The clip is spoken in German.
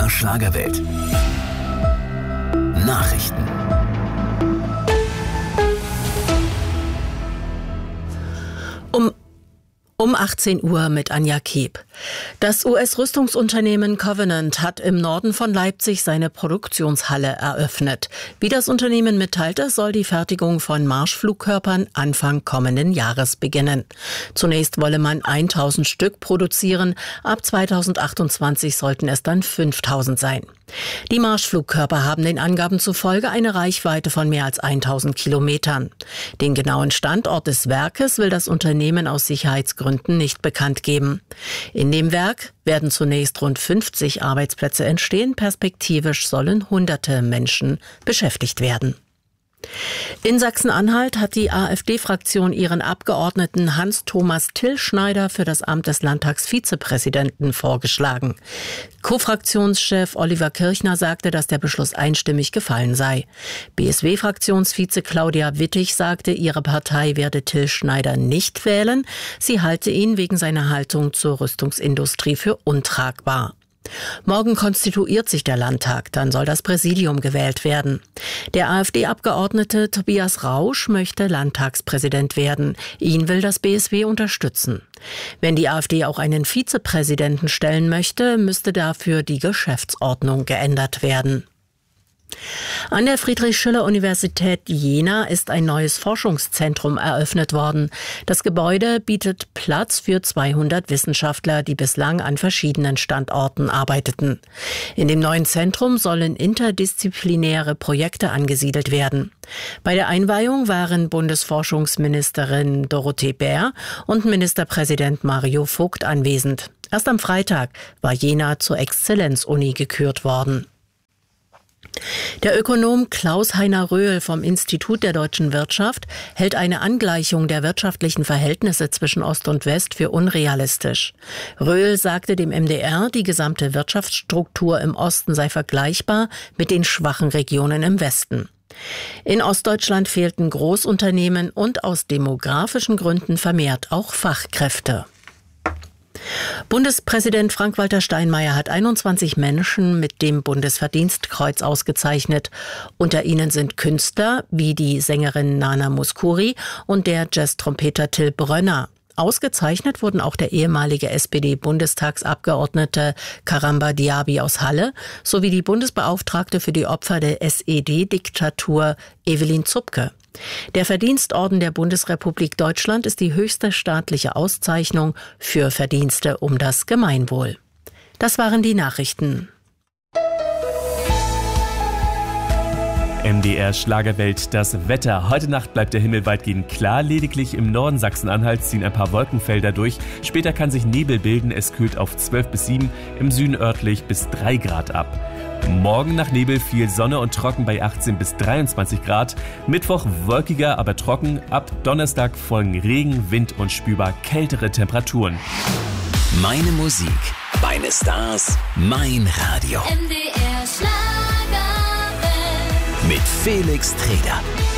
MDR Schlagerwelt. Nachrichten. Um 18 Uhr mit Anja Keeb. Das US-Rüstungsunternehmen Covenant hat im Norden von Leipzig seine Produktionshalle eröffnet. Wie das Unternehmen mitteilte, soll die Fertigung von Marschflugkörpern Anfang kommenden Jahres beginnen. Zunächst wolle man 1000 Stück produzieren, ab 2028 sollten es dann 5000 sein. Die Marschflugkörper haben den Angaben zufolge eine Reichweite von mehr als 1000 Kilometern. Den genauen Standort des Werkes will das Unternehmen aus Sicherheitsgründen nicht bekannt geben. In dem Werk werden zunächst rund 50 Arbeitsplätze entstehen, perspektivisch sollen hunderte Menschen beschäftigt werden. In Sachsen-Anhalt hat die AfD-Fraktion ihren Abgeordneten Hans-Thomas Till-Schneider für das Amt des Landtagsvizepräsidenten vorgeschlagen. Co-Fraktionschef Oliver Kirchner sagte, dass der Beschluss einstimmig gefallen sei. BSW-Fraktionsvize Claudia Wittig sagte, ihre Partei werde Till-Schneider nicht wählen. Sie halte ihn wegen seiner Haltung zur Rüstungsindustrie für untragbar. Morgen konstituiert sich der Landtag, dann soll das Präsidium gewählt werden. Der AfD-Abgeordnete Tobias Rausch möchte Landtagspräsident werden. Ihn will das BSW unterstützen. Wenn die AfD auch einen Vizepräsidenten stellen möchte, müsste dafür die Geschäftsordnung geändert werden. An der Friedrich-Schiller-Universität Jena ist ein neues Forschungszentrum eröffnet worden. Das Gebäude bietet Platz für 200 Wissenschaftler, die bislang an verschiedenen Standorten arbeiteten. In dem neuen Zentrum sollen interdisziplinäre Projekte angesiedelt werden. Bei der Einweihung waren Bundesforschungsministerin Dorothee Bär und Ministerpräsident Mario Vogt anwesend. Erst am Freitag war Jena zur Exzellenzuni gekürt worden. Der Ökonom Klaus-Heiner Röhl vom Institut der deutschen Wirtschaft hält eine Angleichung der wirtschaftlichen Verhältnisse zwischen Ost und West für unrealistisch. Röhl sagte dem MDR, die gesamte Wirtschaftsstruktur im Osten sei vergleichbar mit den schwachen Regionen im Westen. In Ostdeutschland fehlten Großunternehmen und aus demografischen Gründen vermehrt auch Fachkräfte. Bundespräsident Frank-Walter Steinmeier hat 21 Menschen mit dem Bundesverdienstkreuz ausgezeichnet. Unter ihnen sind Künstler wie die Sängerin Nana Mouskouri und der Jazz-Trompeter Till Brönner. Ausgezeichnet wurden auch der ehemalige SPD-Bundestagsabgeordnete Karamba Diaby aus Halle sowie die Bundesbeauftragte für die Opfer der SED-Diktatur Evelyn Zupke. Der Verdienstorden der Bundesrepublik Deutschland ist die höchste staatliche Auszeichnung für Verdienste um das Gemeinwohl. Das waren die Nachrichten. MDR Schlagerwelt, das Wetter. Heute Nacht bleibt der Himmel weitgehend klar. Lediglich im Norden Sachsen-Anhalts ziehen ein paar Wolkenfelder durch. Später kann sich Nebel bilden. Es kühlt auf 12 bis 7, im Süden örtlich bis 3 Grad ab. Morgen nach Nebel viel Sonne und trocken bei 18 bis 23 Grad. Mittwoch wolkiger, aber trocken. Ab Donnerstag folgen Regen, Wind und spürbar kältere Temperaturen. Meine Musik, meine Stars, mein Radio. MDR Schlagerwelt. Mit Felix Treder.